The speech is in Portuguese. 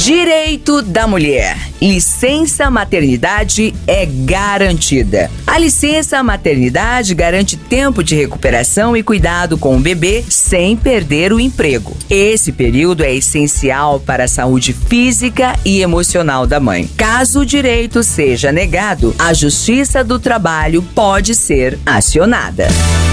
Direito da mulher. Licença maternidade é garantida. A licença maternidade garante tempo de recuperação e cuidado com o bebê sem perder o emprego. Esse período é essencial para a saúde física e emocional da mãe. Caso o direito seja negado, a Justiça do Trabalho pode ser acionada.